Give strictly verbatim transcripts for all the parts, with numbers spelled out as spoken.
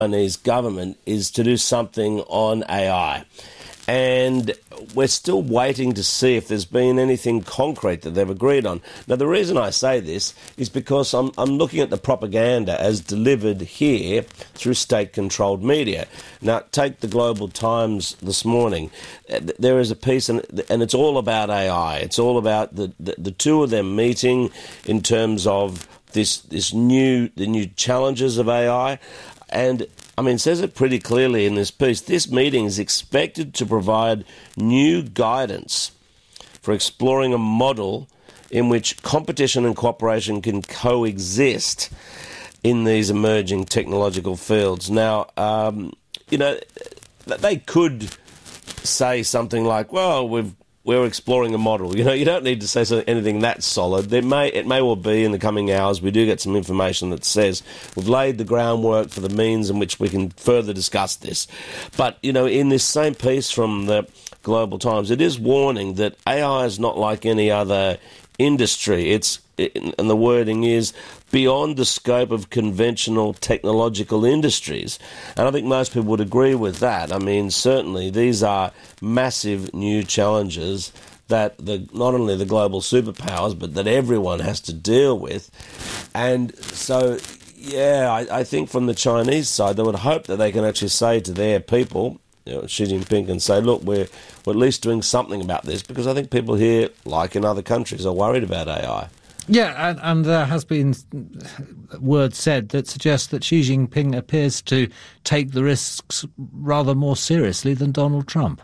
Chinese government is to do something on A I. And we're still waiting to see if there's been anything concrete that they've agreed on. Now, the reason I say this is because I'm, I'm looking at the propaganda as delivered here through state-controlled media. Now, take the Global Times this morning. There is a piece, and, and it's all about A I. It's all about the, the, the two of them meeting in terms of this this new the new challenges of A I. And, I mean, it says it pretty clearly in this piece. This meeting is expected to provide new guidance for exploring a model in which competition and cooperation can coexist in these emerging technological fields. Now, um, you know, they could say something like, well, we've we're exploring a model. You know, you don't need to say something, anything that solid. There may It may well be in the coming hours, we do get some information that says we've laid the groundwork for the means in which we can further discuss this. But, you know, in this same piece from the Global Times, it is warning that A I is not like any other industry. It's, and the wording is, beyond the scope of conventional technological industries. And I think most people would agree with that. I mean, certainly these are massive new challenges that the not only the global superpowers, but that everyone has to deal with. And so, yeah, I, I think from the Chinese side, they would hope that they can actually say to their people, you know, Xi Jinping can say, look, we're, we're at least doing something about this, because I think people here, like in other countries, are worried about A I. Yeah, and, and there has been words said that suggest that Xi Jinping appears to take the risks rather more seriously than Donald Trump.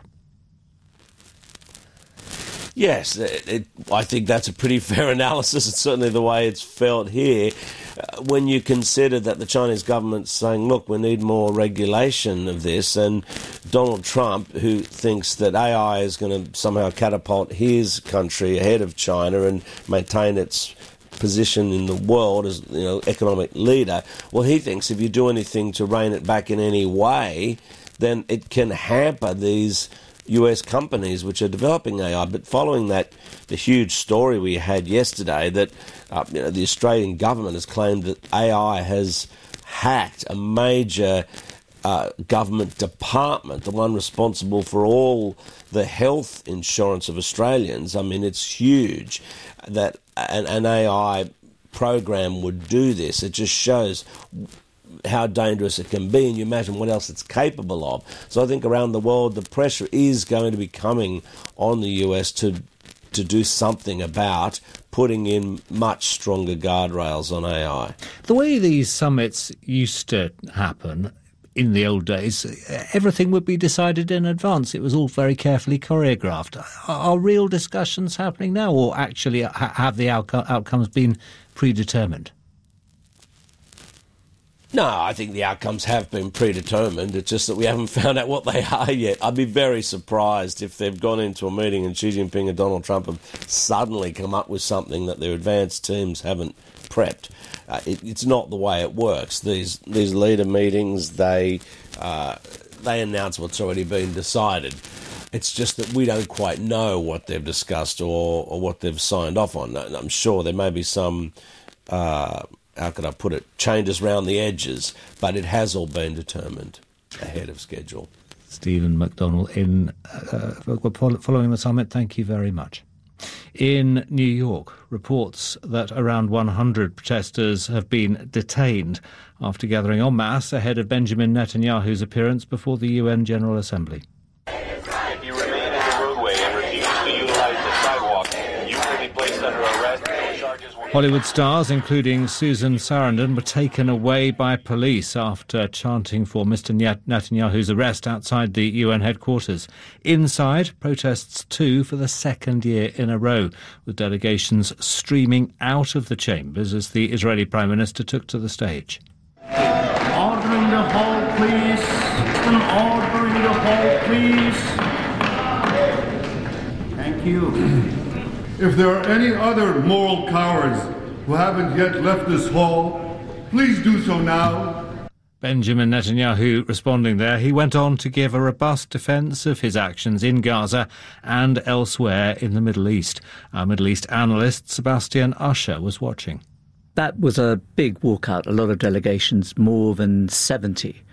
Yes, it, it, I think that's a pretty fair analysis. It's certainly the way it's felt here. Uh, when you consider that the Chinese government's saying, look, we need more regulation of this, and Donald Trump, who thinks that A I is going to somehow catapult his country ahead of China and maintain its position in the world as, you know, economic leader, well, he thinks if you do anything to rein it back in any way, then it can hamper these U S companies which are developing A I. But following that, the huge story we had yesterday that uh, you know, the Australian government has claimed that A I has hacked a major uh, government department, the one responsible for all the health insurance of Australians. I mean, it's huge that an, an A I program would do this. It just shows how dangerous it can be, and you imagine what else it's capable of. So I think around the world the pressure is going to be coming on the U S to to do something about putting in much stronger guardrails on A I. The way these summits used to happen in the old days, everything would be decided in advance. It was all very carefully choreographed. Are, are real discussions happening now, or actually ha- have the outco- outcomes been predetermined? No, I think the outcomes have been predetermined. It's just that we haven't found out what they are yet. I'd be very surprised if they've gone into a meeting and Xi Jinping and Donald Trump have suddenly come up with something that their advanced teams haven't prepped. Uh, it, it's not the way it works. These these leader meetings, they uh, they announce what's already been decided. It's just that we don't quite know what they've discussed or, or what they've signed off on. I'm sure there may be some... Uh, how can I put it, changes around the edges, but it has all been determined ahead of schedule. Stephen McDonnell, in uh, following the summit, thank you very much. In New York, reports that around one hundred protesters have been detained after gathering en masse ahead of Benjamin Netanyahu's appearance before the U N General Assembly. If you remain in the roadway and refuse to utilize the sidewalk, you will be placed under arrest. Hollywood stars, including Susan Sarandon, were taken away by police after chanting for Mister Netanyahu's arrest outside the U N headquarters. Inside, protests too for the second year in a row, with delegations streaming out of the chambers as the Israeli Prime Minister took to the stage. Order in the hall, please. Order in the hall, please. Thank you. If there are any other moral cowards who haven't yet left this hall, please do so now. Benjamin Netanyahu responding there. He went on to give a robust defence of his actions in Gaza and elsewhere in the Middle East. Our Middle East analyst Sebastian Usher was watching. That was a big walkout, a lot of delegations, more than seventy